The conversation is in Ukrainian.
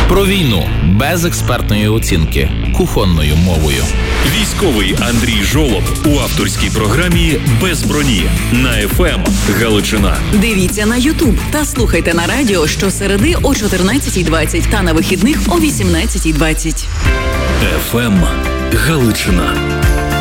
Про війну без експертної оцінки, кухонною мовою. Військовий Андрій Жолоб у авторській програмі «Без броні» на FM Галичина. Дивіться на YouTube та слухайте на радіо щосереди о 14:20 та на вихідних о 18:20. FM Галичина.